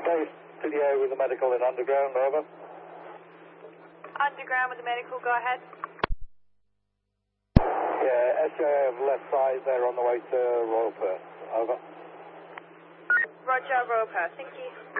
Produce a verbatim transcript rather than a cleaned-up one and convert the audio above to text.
Coast to the area with the medical in underground, over. Underground with the medical, go ahead. Yeah, S J A of left side, they're on the way to Royal Perth, over. Roger, Royal Perth, thank you.